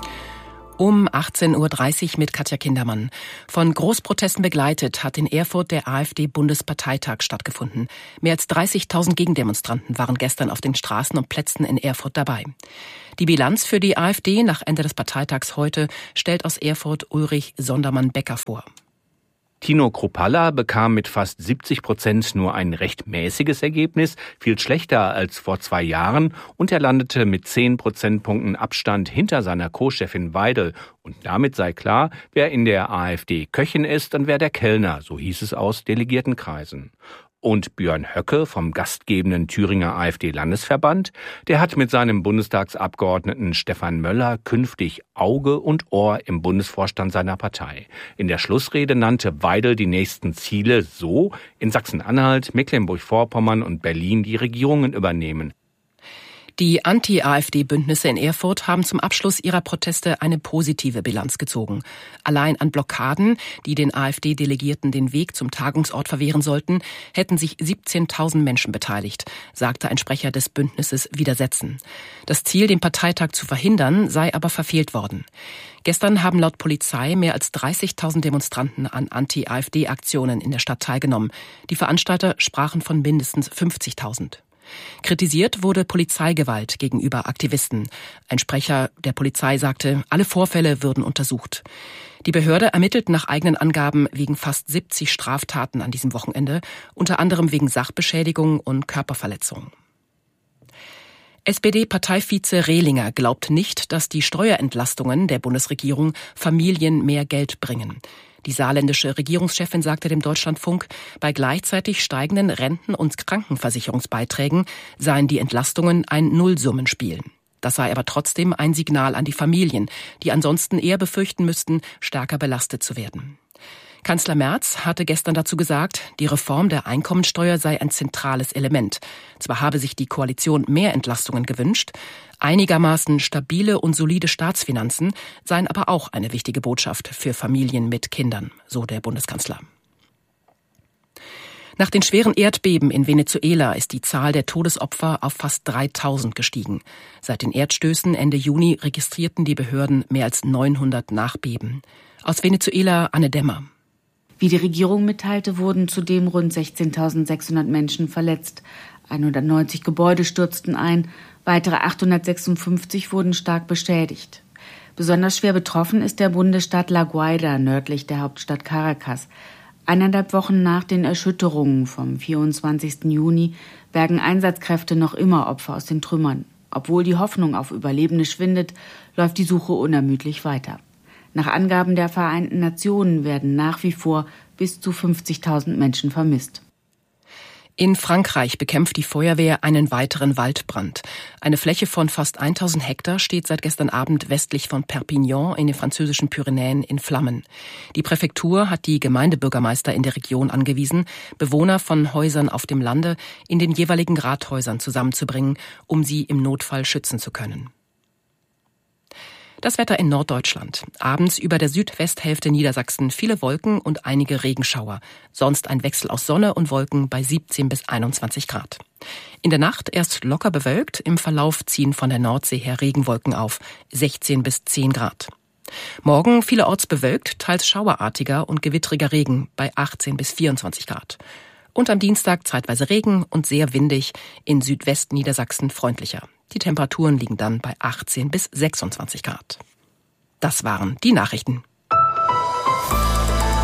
Um 18.30 Uhr mit Katja Kindermann. Von Großprotesten begleitet hat in Erfurt der AfD-Bundesparteitag stattgefunden. Mehr als 30.000 Gegendemonstranten waren gestern auf den Straßen und Plätzen in Erfurt dabei. Die Bilanz für die AfD nach Ende des Parteitags heute stellt aus Erfurt Ulrich Sondermann-Becker vor. Tino Kruppalla bekam mit fast 70% nur ein recht mäßiges Ergebnis, viel schlechter als vor 2 Jahren, und er landete mit 10 Prozentpunkten Abstand hinter seiner Co-Chefin Weidel. Und damit sei klar, wer in der AfD Köchin ist und wer der Kellner, so hieß es aus Delegiertenkreisen. Und Björn Höcke vom gastgebenden Thüringer AfD-Landesverband, der hat mit seinem Bundestagsabgeordneten Stefan Möller künftig Auge und Ohr im Bundesvorstand seiner Partei. In der Schlussrede nannte Weidel die nächsten Ziele so: in Sachsen-Anhalt, Mecklenburg-Vorpommern und Berlin die Regierungen übernehmen. Die Anti-AfD-Bündnisse in Erfurt haben zum Abschluss ihrer Proteste eine positive Bilanz gezogen. Allein an Blockaden, die den AfD-Delegierten den Weg zum Tagungsort verwehren sollten, hätten sich 17.000 Menschen beteiligt, sagte ein Sprecher des Bündnisses Widersetzen. Das Ziel, den Parteitag zu verhindern, sei aber verfehlt worden. Gestern haben laut Polizei mehr als 30.000 Demonstranten an Anti-AfD-Aktionen in der Stadt teilgenommen. Die Veranstalter sprachen von mindestens 50.000. Kritisiert wurde Polizeigewalt gegenüber Aktivisten. Ein Sprecher der Polizei sagte, alle Vorfälle würden untersucht. Die Behörde ermittelt nach eigenen Angaben wegen fast 70 Straftaten an diesem Wochenende, unter anderem wegen Sachbeschädigung und Körperverletzung. SPD-Parteivize Rehlinger glaubt nicht, dass die Steuerentlastungen der Bundesregierung Familien mehr Geld bringen. Die saarländische Regierungschefin sagte dem Deutschlandfunk, bei gleichzeitig steigenden Renten- und Krankenversicherungsbeiträgen seien die Entlastungen ein Nullsummenspiel. Das sei aber trotzdem ein Signal an die Familien, die ansonsten eher befürchten müssten, stärker belastet zu werden. Kanzler Merz hatte gestern dazu gesagt, die Reform der Einkommensteuer sei ein zentrales Element. Zwar habe sich die Koalition mehr Entlastungen gewünscht, einigermaßen stabile und solide Staatsfinanzen seien aber auch eine wichtige Botschaft für Familien mit Kindern, so der Bundeskanzler. Nach den schweren Erdbeben in Venezuela ist die Zahl der Todesopfer auf fast 3.000 gestiegen. Seit den Erdstößen Ende Juni registrierten die Behörden mehr als 900 Nachbeben. Aus Venezuela Anne Dämmer. Wie die Regierung mitteilte, wurden zudem rund 16.600 Menschen verletzt. 190 Gebäude stürzten ein, weitere 856 wurden stark beschädigt. Besonders schwer betroffen ist der Bundesstaat La Guaira, nördlich der Hauptstadt Caracas. 1,5 Wochen nach den Erschütterungen vom 24. Juni bergen Einsatzkräfte noch immer Opfer aus den Trümmern. Obwohl die Hoffnung auf Überlebende schwindet, läuft die Suche unermüdlich weiter. Nach Angaben der Vereinten Nationen werden nach wie vor bis zu 50.000 Menschen vermisst. In Frankreich bekämpft die Feuerwehr einen weiteren Waldbrand. Eine Fläche von fast 1.000 Hektar steht seit gestern Abend westlich von Perpignan in den französischen Pyrenäen in Flammen. Die Präfektur hat die Gemeindebürgermeister in der Region angewiesen, Bewohner von Häusern auf dem Lande in den jeweiligen Rathäusern zusammenzubringen, um sie im Notfall schützen zu können. Das Wetter in Norddeutschland. Abends über der Südwesthälfte Niedersachsen viele Wolken und einige Regenschauer. Sonst ein Wechsel aus Sonne und Wolken bei 17 bis 21 Grad. In der Nacht erst locker bewölkt, im Verlauf ziehen von der Nordsee her Regenwolken auf, 16 bis 10 Grad. Morgen vielerorts bewölkt, teils schauerartiger und gewittriger Regen bei 18 bis 24 Grad. Und am Dienstag zeitweise Regen und sehr windig, in Südwestniedersachsen freundlicher. Die Temperaturen liegen dann bei 18 bis 26 Grad. Das waren die Nachrichten.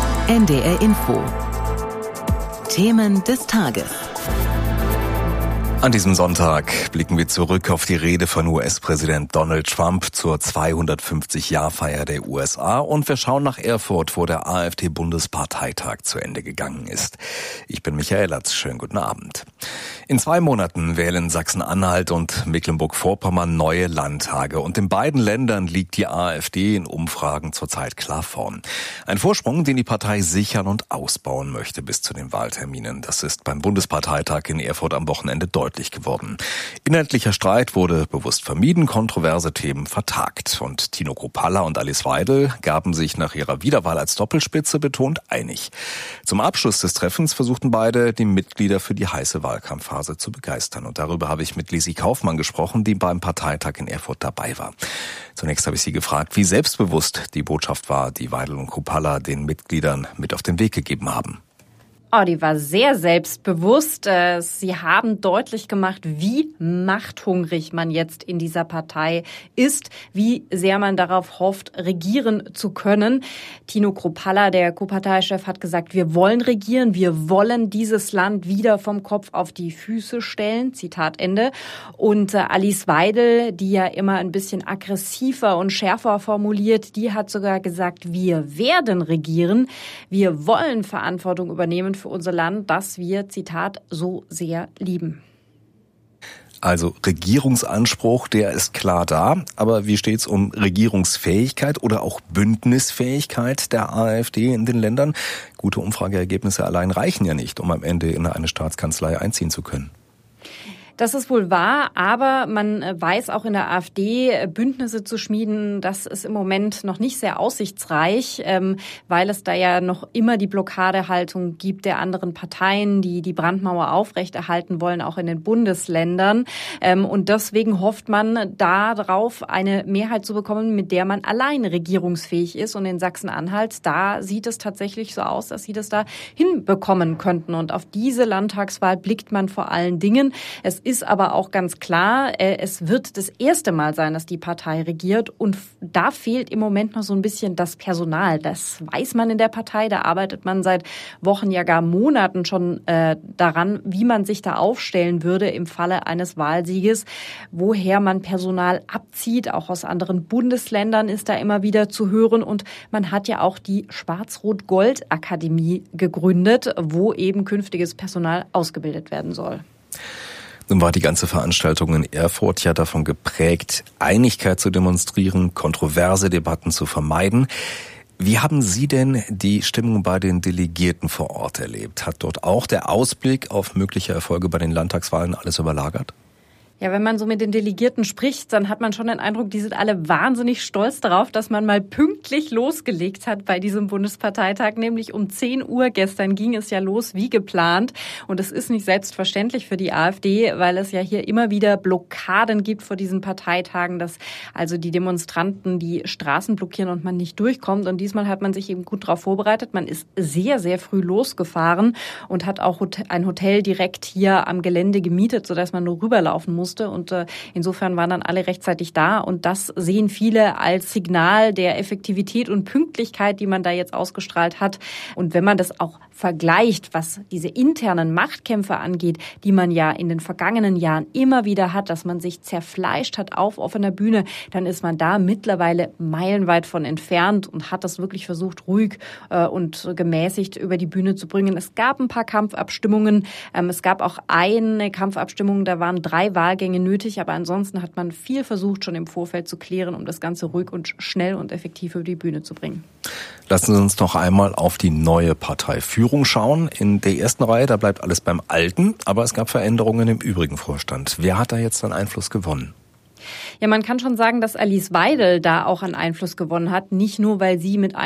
NDR Info. Themen des Tages. An diesem Sonntag blicken wir zurück auf die Rede von US-Präsident Donald Trump zur 250-Jahr-Feier der USA und wir schauen nach Erfurt, wo der AfD-Bundesparteitag zu Ende gegangen ist. Ich bin Michael Latz, schönen guten Abend. In 2 Monaten wählen Sachsen-Anhalt und Mecklenburg-Vorpommern neue Landtage und in beiden Ländern liegt die AfD in Umfragen zurzeit klar vorn. Ein Vorsprung, den die Partei sichern und ausbauen möchte bis zu den Wahlterminen. Das ist beim Bundesparteitag in Erfurt am Wochenende deutlich geworden. Inhaltlicher Streit wurde bewusst vermieden, kontroverse Themen vertagt. Und Tino Kruppalla und Alice Weidel gaben sich nach ihrer Wiederwahl als Doppelspitze betont einig. Zum Abschluss des Treffens versuchten beide, die Mitglieder für die heiße Wahlkampfphase zu begeistern. Und darüber habe ich mit Lisi Kaufmann gesprochen, die beim Parteitag in Erfurt dabei war. Zunächst habe ich sie gefragt, wie selbstbewusst die Botschaft war, die Weidel und Kruppalla den Mitgliedern mit auf den Weg gegeben haben. Die war sehr selbstbewusst. Sie haben deutlich gemacht, wie machthungrig man jetzt in dieser Partei ist, wie sehr man darauf hofft, regieren zu können. Tino Kruppalla, der Co-Parteichef, hat gesagt, wir wollen regieren, wir wollen dieses Land wieder vom Kopf auf die Füße stellen. Zitat Ende. Und Alice Weidel, die ja immer ein bisschen aggressiver und schärfer formuliert, die hat sogar gesagt, wir werden regieren, wir wollen Verantwortung übernehmen für unser Land, das wir, Zitat, so sehr lieben. Also Regierungsanspruch, der ist klar da. Aber wie steht's um Regierungsfähigkeit oder auch Bündnisfähigkeit der AfD in den Ländern? Gute Umfrageergebnisse allein reichen ja nicht, um am Ende in eine Staatskanzlei einziehen zu können. Das ist wohl wahr, aber man weiß auch in der AfD, Bündnisse zu schmieden, das ist im Moment noch nicht sehr aussichtsreich, weil es da ja noch immer die Blockadehaltung gibt der anderen Parteien, die die Brandmauer aufrechterhalten wollen, auch in den Bundesländern. Und deswegen hofft man darauf, eine Mehrheit zu bekommen, mit der man allein regierungsfähig ist. Und in Sachsen-Anhalt, da sieht es tatsächlich so aus, dass sie das da hinbekommen könnten. Und auf diese Landtagswahl blickt man vor allen Dingen. Es ist aber auch ganz klar, es wird das erste Mal sein, dass die Partei regiert und da fehlt im Moment noch so ein bisschen das Personal. Das weiß man in der Partei, da arbeitet man seit Wochen, ja gar Monaten schon daran, wie man sich da aufstellen würde im Falle eines Wahlsieges, woher man Personal abzieht. Auch aus anderen Bundesländern ist da immer wieder zu hören und man hat ja auch die Schwarz-Rot-Gold-Akademie gegründet, wo eben künftiges Personal ausgebildet werden soll. Nun war die ganze Veranstaltung in Erfurt ja davon geprägt, Einigkeit zu demonstrieren, kontroverse Debatten zu vermeiden. Wie haben Sie denn die Stimmung bei den Delegierten vor Ort erlebt? Hat dort auch der Ausblick auf mögliche Erfolge bei den Landtagswahlen alles überlagert? Ja, wenn man so mit den Delegierten spricht, dann hat man schon den Eindruck, die sind alle wahnsinnig stolz darauf, dass man mal pünktlich losgelegt hat bei diesem Bundesparteitag, nämlich um 10 Uhr. Gestern ging es ja los wie geplant. Und es ist nicht selbstverständlich für die AfD, weil es ja hier immer wieder Blockaden gibt vor diesen Parteitagen, dass also die Demonstranten die Straßen blockieren und man nicht durchkommt. Und diesmal hat man sich eben gut darauf vorbereitet. Man ist sehr, sehr früh losgefahren und hat auch ein Hotel direkt hier am Gelände gemietet, sodass man nur rüberlaufen musste. Und insofern waren dann alle rechtzeitig da. Und das sehen viele als Signal der Effektivität und Pünktlichkeit, die man da jetzt ausgestrahlt hat. Und wenn man das auch vergleicht, was diese internen Machtkämpfe angeht, die man ja in den vergangenen Jahren immer wieder hat, dass man sich zerfleischt hat auf offener Bühne, dann ist man da mittlerweile meilenweit von entfernt und hat das wirklich versucht, ruhig und gemäßigt über die Bühne zu bringen. Es gab ein paar Kampfabstimmungen. Es gab auch eine Kampfabstimmung, da waren 3 Wahlgänge nötig, aber ansonsten hat man viel versucht, schon im Vorfeld zu klären, um das Ganze ruhig und schnell und effektiv über die Bühne zu bringen. Lassen Sie uns noch einmal auf die neue Parteiführung schauen. In der ersten Reihe, da bleibt alles beim Alten, aber es gab Veränderungen im übrigen Vorstand. Wer hat da jetzt an Einfluss gewonnen? Ja, man kann schon sagen, dass Alice Weidel da auch an Einfluss gewonnen hat. Nicht nur, weil sie mit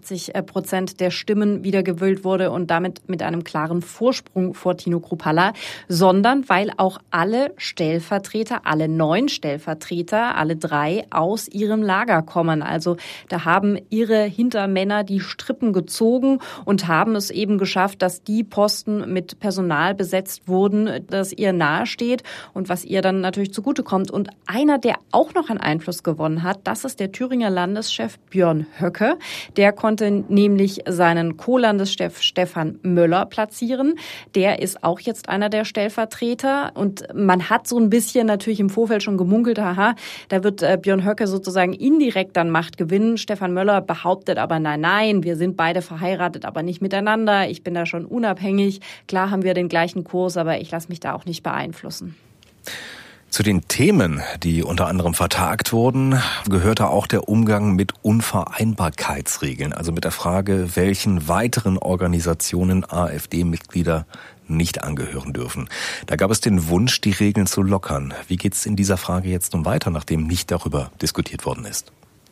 81% der Stimmen wiedergewählt wurde und damit mit einem klaren Vorsprung vor Tino Kruppalla, sondern weil auch alle Stellvertreter, alle 9 Stellvertreter, alle 3 aus ihrem Lager kommen. Also da haben ihre Hintermänner die Strippen gezogen und haben es eben geschafft, dass die Posten mit Personal besetzt wurden, das ihr nahesteht und was ihr dann natürlich zugutekommt. Und einer, der auch noch an Einfluss gewonnen hat, das ist der Thüringer Landeschef Björn Höcke. Der konnte nämlich seinen Co-Landeschef Stefan Möller platzieren. Der ist auch jetzt einer der Stellvertreter. Und man hat so ein bisschen natürlich im Vorfeld schon gemunkelt, da wird Björn Höcke sozusagen indirekt dann Macht gewinnen. Stefan Möller behauptet aber, nein, wir sind beide verheiratet, aber nicht miteinander. Ich bin da schon unabhängig. Klar haben wir den gleichen Kurs, aber ich lasse mich da auch nicht beeinflussen. Zu den Themen, die unter anderem vertagt wurden, gehörte auch der Umgang mit Unvereinbarkeitsregeln, also mit der Frage, welchen weiteren Organisationen AfD-Mitglieder nicht angehören dürfen. Da gab es den Wunsch, die Regeln zu lockern. Wie geht es in dieser Frage jetzt nun weiter, nachdem nicht darüber diskutiert worden ist?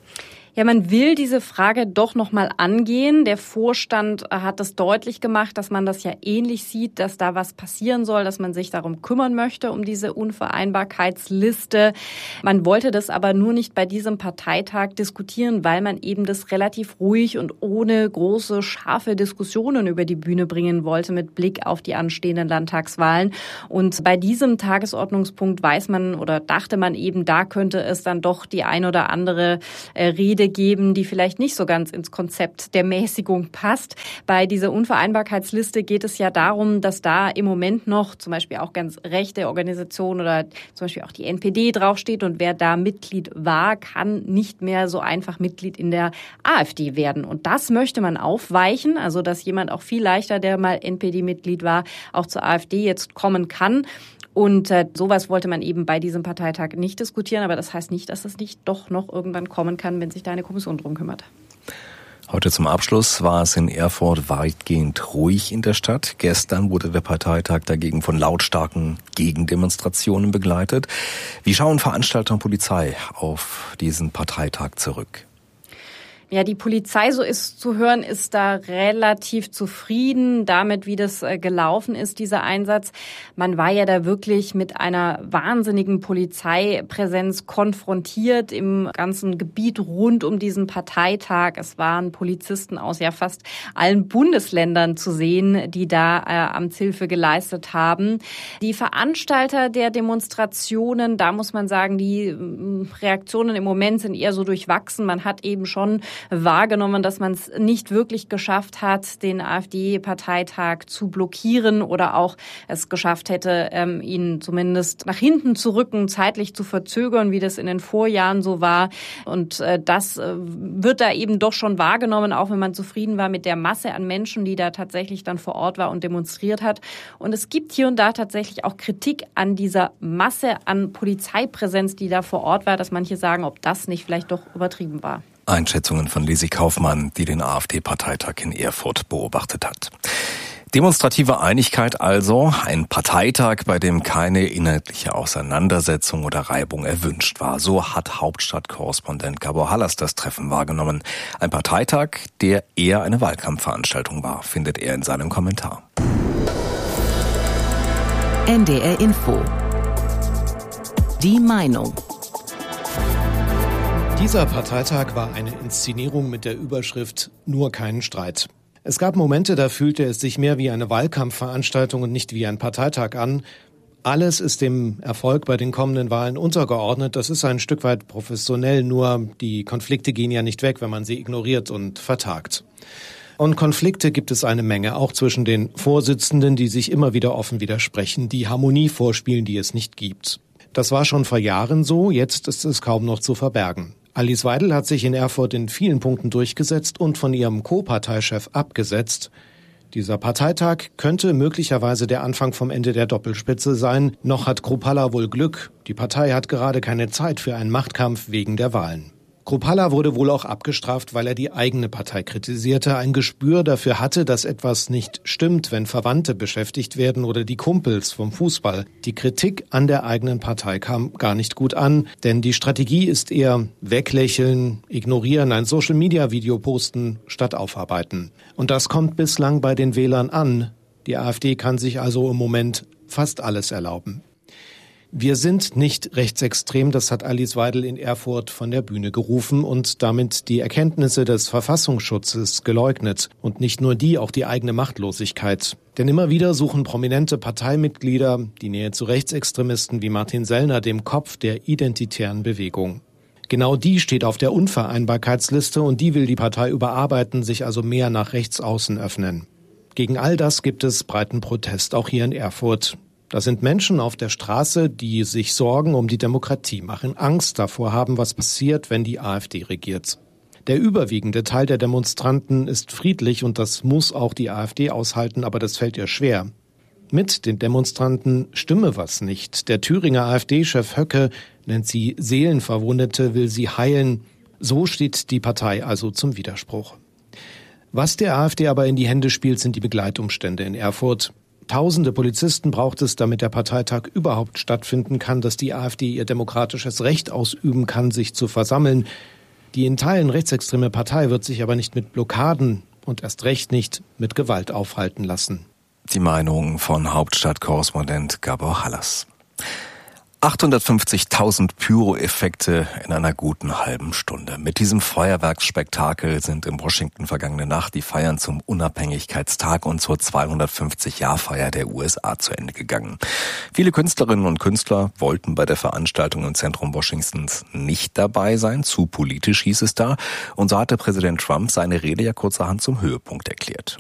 Ja, man will diese Frage doch noch mal angehen. Der Vorstand hat es deutlich gemacht, dass man das ja ähnlich sieht, dass da was passieren soll, dass man sich darum kümmern möchte, um diese Unvereinbarkeitsliste. Man wollte das aber nur nicht bei diesem Parteitag diskutieren, weil man eben das relativ ruhig und ohne große, scharfe Diskussionen über die Bühne bringen wollte mit Blick auf die anstehenden Landtagswahlen. Und bei diesem Tagesordnungspunkt weiß man oder dachte man eben, da könnte es dann doch die ein oder andere Rede geben, die vielleicht nicht so ganz ins Konzept der Mäßigung passt. Bei dieser Unvereinbarkeitsliste geht es ja darum, dass da im Moment noch zum Beispiel auch ganz rechte Organisationen oder zum Beispiel auch die NPD draufsteht und wer da Mitglied war, kann nicht mehr so einfach Mitglied in der AfD werden. Und das möchte man aufweichen, also dass jemand auch viel leichter, der mal NPD-Mitglied war, auch zur AfD jetzt kommen kann. Und sowas wollte man eben bei diesem Parteitag nicht diskutieren. Aber das heißt nicht, dass es nicht doch noch irgendwann kommen kann, wenn sich da eine Kommission drum kümmert. Heute zum Abschluss war es in Erfurt weitgehend ruhig in der Stadt. Gestern wurde der Parteitag dagegen von lautstarken Gegendemonstrationen begleitet. Wie schauen Veranstalter und Polizei auf diesen Parteitag zurück? Ja, die Polizei, so ist zu hören, ist da relativ zufrieden damit, wie das gelaufen ist, dieser Einsatz. Man war ja da wirklich mit einer wahnsinnigen Polizeipräsenz konfrontiert im ganzen Gebiet rund um diesen Parteitag. Es waren Polizisten aus ja fast allen Bundesländern zu sehen, die da Amtshilfe geleistet haben. Die Veranstalter der Demonstrationen, da muss man sagen, die Reaktionen im Moment sind eher so durchwachsen. Man hat eben schon wahrgenommen, dass man es nicht wirklich geschafft hat, den AfD-Parteitag zu blockieren oder auch es geschafft hätte, ihn zumindest nach hinten zu rücken, zeitlich zu verzögern, wie das in den Vorjahren so war. Und das wird da eben doch schon wahrgenommen, auch wenn man zufrieden war mit der Masse an Menschen, die da tatsächlich dann vor Ort war und demonstriert hat. Und es gibt hier und da tatsächlich auch Kritik an dieser Masse an Polizeipräsenz, die da vor Ort war, dass manche sagen, ob das nicht vielleicht doch übertrieben war. Einschätzungen von Lisi Kaufmann, die den AfD-Parteitag in Erfurt beobachtet hat. Demonstrative Einigkeit also, ein Parteitag, bei dem keine inhaltliche Auseinandersetzung oder Reibung erwünscht war. So hat Hauptstadtkorrespondent Gabor Hallas das Treffen wahrgenommen. Ein Parteitag, der eher eine Wahlkampfveranstaltung war, findet er in seinem Kommentar. NDR Info. Die Meinung. Dieser Parteitag war eine Inszenierung mit der Überschrift »Nur keinen Streit«. Es gab Momente, da fühlte es sich mehr wie eine Wahlkampfveranstaltung und nicht wie ein Parteitag an. Alles ist dem Erfolg bei den kommenden Wahlen untergeordnet. Das ist ein Stück weit professionell, nur die Konflikte gehen ja nicht weg, wenn man sie ignoriert und vertagt. Und Konflikte gibt es eine Menge, auch zwischen den Vorsitzenden, die sich immer wieder offen widersprechen, die Harmonie vorspielen, die es nicht gibt. Das war schon vor Jahren so, jetzt ist es kaum noch zu verbergen. Alice Weidel hat sich in Erfurt in vielen Punkten durchgesetzt und von ihrem Co-Parteichef abgesetzt. Dieser Parteitag könnte möglicherweise der Anfang vom Ende der Doppelspitze sein. Noch hat Kruppalla wohl Glück. Die Partei hat gerade keine Zeit für einen Machtkampf wegen der Wahlen. Kruppalla wurde wohl auch abgestraft, weil er die eigene Partei kritisierte, ein Gespür dafür hatte, dass etwas nicht stimmt, wenn Verwandte beschäftigt werden oder die Kumpels vom Fußball. Die Kritik an der eigenen Partei kam gar nicht gut an, denn die Strategie ist eher weglächeln, ignorieren, ein Social-Media-Video posten statt aufarbeiten. Und das kommt bislang bei den Wählern an. Die AfD kann sich also im Moment fast alles erlauben. Wir sind nicht rechtsextrem, das hat Alice Weidel in Erfurt von der Bühne gerufen und damit die Erkenntnisse des Verfassungsschutzes geleugnet. Und nicht nur die, auch die eigene Machtlosigkeit. Denn immer wieder suchen prominente Parteimitglieder die Nähe zu Rechtsextremisten wie Martin Sellner, dem Kopf der identitären Bewegung. Genau die steht auf der Unvereinbarkeitsliste und die will die Partei überarbeiten, sich also mehr nach rechtsaußen öffnen. Gegen all das gibt es breiten Protest, auch hier in Erfurt. Da sind Menschen auf der Straße, die sich Sorgen um die Demokratie machen, Angst davor haben, was passiert, wenn die AfD regiert. Der überwiegende Teil der Demonstranten ist friedlich und das muss auch die AfD aushalten, aber das fällt ihr schwer. Mit den Demonstranten stimme was nicht. Der Thüringer AfD-Chef Höcke nennt sie Seelenverwundete, will sie heilen. So steht die Partei also zum Widerspruch. Was der AfD aber in die Hände spielt, sind die Begleitumstände in Erfurt. Tausende Polizisten braucht es, damit der Parteitag überhaupt stattfinden kann, dass die AfD ihr demokratisches Recht ausüben kann, sich zu versammeln. Die in Teilen rechtsextreme Partei wird sich aber nicht mit Blockaden und erst recht nicht mit Gewalt aufhalten lassen. Die Meinung von Hauptstadtkorrespondent Gabor Hallas. 850.000 Pyro-Effekte in einer guten halben Stunde. Mit diesem Feuerwerksspektakel sind in Washington vergangene Nacht die Feiern zum Unabhängigkeitstag und zur 250-Jahr-Feier der USA zu Ende gegangen. Viele Künstlerinnen und Künstler wollten bei der Veranstaltung im Zentrum Washingtons nicht dabei sein. Zu politisch hieß es da. Und so hatte Präsident Trump seine Rede ja kurzerhand zum Höhepunkt erklärt.